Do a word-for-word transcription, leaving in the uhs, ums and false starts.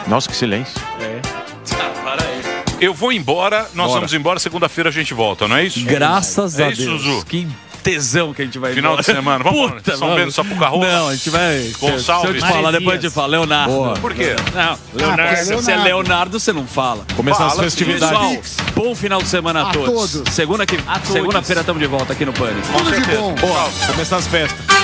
Nossa, que silêncio. É. Eu vou embora, nós Bora. vamos embora, segunda-feira a gente volta, não é isso? Graças é a isso, Deus. Zuzu? Que tesão que a gente vai Final embora. de semana. Vamos Puta, São vamos. Bento, Sapucaí? Não, a gente vai... Gonçalves. Se eu te falar, depois eu te falo. Leonardo. Boa. Por quê? Não, Leonardo. Ah, Se você é Leonardo, você não fala. Começar as Fala, festividades. Pessoal, bom final de semana a, A todos. todos. Segunda que, A todos. Segunda-feira estamos de volta aqui no Pânico. Tudo de bom. Boa, começar as festas.